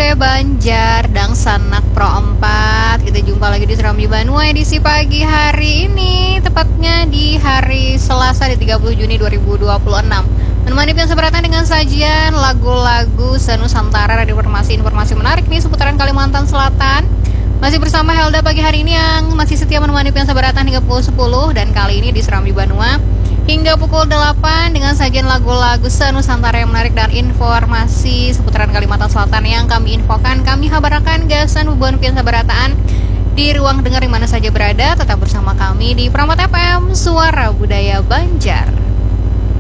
Budaya Banjar dan Sanak Pro 4. Kita jumpa lagi di Serambi Banua edisi pagi hari ini, tepatnya di hari Selasa di 30 Juni 2026. Menemani pian seberatan dengan sajian lagu-lagu senusantara dan informasi-informasi menarik nih seputaran Kalimantan Selatan. Masih bersama Helda pagi hari ini yang masih setia menemani pian seberatan hingga pukul 10, dan kali ini di Serambi Banua hingga pukul 8 dengan sajian lagu-lagu senusantara yang menarik dan informasi seputaran Kalimantan Selatan yang kami infokan, kami kabarkan gasan hubungan pian sabarataan di ruang dengar di mana saja berada. Tetap bersama kami di Pramat FM, Suara Budaya Banjar.